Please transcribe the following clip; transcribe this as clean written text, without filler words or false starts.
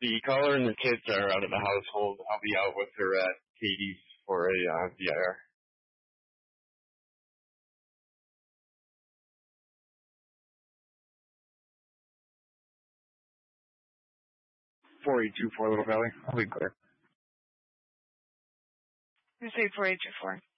the caller and the kids are out of the household. I'll be out with her at Katie's for a VIR. 4824 Little Valley. I'll be clear. You say 4824.